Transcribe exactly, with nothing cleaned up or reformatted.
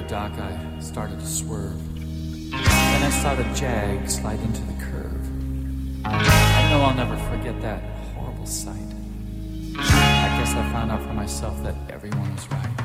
dock, I started to swerve. Then I saw the Jag slide into the curve. I know I'll never forget that horrible sight. I guess I found out for myself that everyone was right.